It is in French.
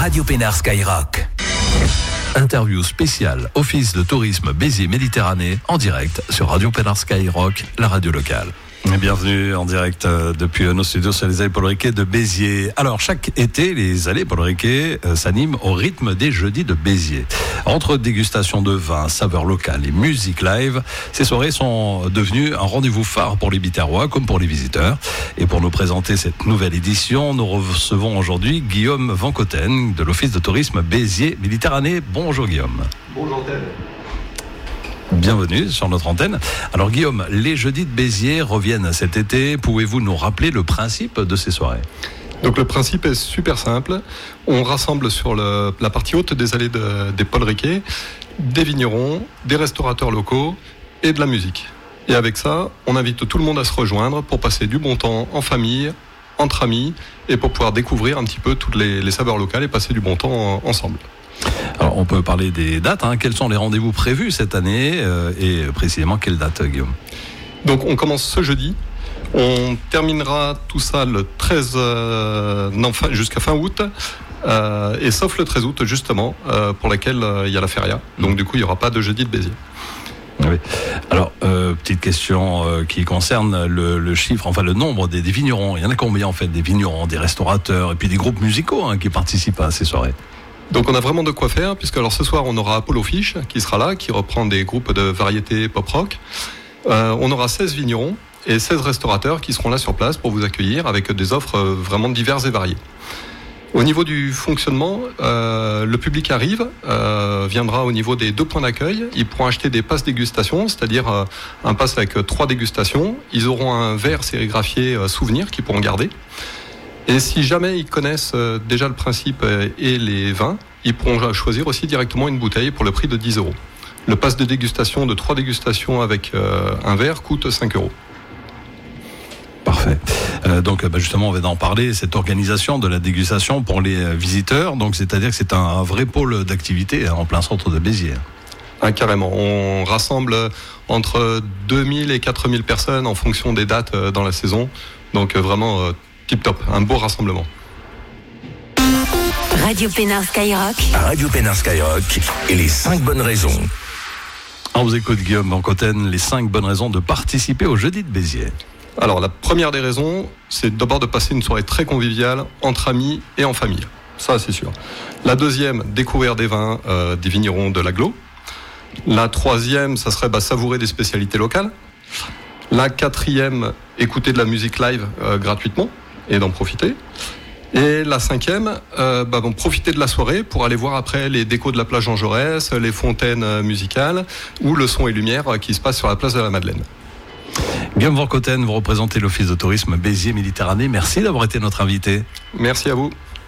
Radio Pénard Skyrock. Interview spéciale Office de tourisme Béziers Méditerranée en direct sur Radio Pénard Skyrock, la radio locale. Bienvenue en direct depuis nos studios sur les allées Paul Riquet de Béziers. Alors chaque été, les allées Paul Riquet s'animent au rythme des jeudis de Béziers. Entre dégustation de vins, saveurs locales et musique live, ces soirées sont devenues un rendez-vous phare pour les Biterrois comme pour les visiteurs. Et pour nous présenter cette nouvelle édition, nous recevons aujourd'hui Guillaume Vancoten de l'Office de tourisme Béziers Méditerranée. Bonjour Guillaume. Bonjour Ted. Bienvenue sur notre antenne. Alors Guillaume, les jeudis de Béziers reviennent cet été. Pouvez-vous nous rappeler le principe de ces soirées ? Donc le principe est super simple. On rassemble sur la partie haute des allées des Paul Riquet des vignerons, des restaurateurs locaux et de la musique. Et avec ça, on invite tout le monde à se rejoindre pour passer du bon temps en famille, entre amis et pour pouvoir découvrir un petit peu toutes les saveurs locales et passer du bon temps ensemble. Alors on peut parler des dates, Quels sont les rendez-vous prévus cette année et précisément quelle date Guillaume ? Donc on commence ce jeudi, on terminera tout ça le 13 jusqu'à fin août et sauf le 13 août justement pour laquelle il y a la feria. Donc du coup il n'y aura pas de jeudi de Béziers. Oui. Alors, petite question qui concerne le chiffre, enfin le nombre des vignerons. Il y en a combien en fait, des vignerons, des restaurateurs et puis des groupes musicaux qui participent à ces soirées ? Donc on a vraiment de quoi faire, puisque alors ce soir on aura Apollo Fish qui sera là, qui reprend des groupes de variété pop-rock. On aura 16 vignerons et 16 restaurateurs qui seront là sur place pour vous accueillir avec des offres vraiment diverses et variées. Au niveau du fonctionnement, le public viendra au niveau des 2 points d'accueil. Ils pourront acheter des passes dégustation, c'est-à-dire un pass avec 3 dégustations. Ils auront un verre sérigraphié souvenir qu'ils pourront garder. Et si jamais ils connaissent déjà le principe et les vins, ils pourront choisir aussi directement une bouteille pour le prix de 10 €. Le pass de dégustation de 3 dégustations avec un verre coûte 5 €. Parfait. Donc justement, on va en parler, cette organisation de la dégustation pour les visiteurs. Donc c'est-à-dire que c'est un vrai pôle d'activité en plein centre de Béziers. Carrément. On rassemble entre 2000 et 4000 personnes en fonction des dates dans la saison. Donc vraiment... tip top, un beau rassemblement. Radio Pénard Skyrock. Radio Pénard Skyrock et les 5 bonnes raisons. On vous écoute Guillaume Vancoten, les 5 bonnes raisons de participer au jeudi de Béziers. Alors la première des raisons, c'est d'abord de passer une soirée très conviviale entre amis et en famille. Ça c'est sûr. La deuxième, découvrir des vins des vignerons de l'agglo. La troisième, ça serait savourer des spécialités locales. La quatrième, écouter de la musique live gratuitement et d'en profiter. Et la cinquième, profiter de la soirée pour aller voir après les décos de la plage Jean Jaurès, les fontaines musicales ou le son et lumière qui se passe sur la place de la Madeleine. Guillaume Vancoten, vous représentez l'Office de tourisme Béziers Méditerranée. Merci d'avoir été notre invité. Merci à vous.